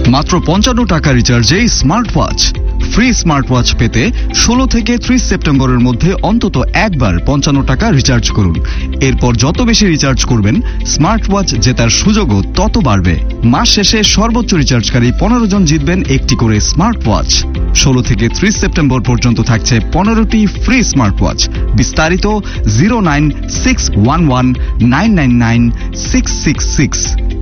মাত্র 55 টাকা রিচার্জে smart watch. Free smart watch পেতে 16 থেকে 30 সেপ্টেম্বরের মধ্যে অন্তত একবার 55 টাকা রিচার্জ করুন। এরপর যত বেশি রিচার্জ করবেন স্মার্ট ওয়াচ জেতার সুযোগও তত বাড়বে। মাস শেষে সর্বোচ্চ রিচার্জকারী 15 জন জিতবেন একটি করে স্মার্ট ওয়াচ। 16 থেকে 30 সেপ্টেম্বর পর্যন্ত থাকছে 15টি ফ্রি স্মার্ট ওয়াচ। বিস্তারিত 09611999666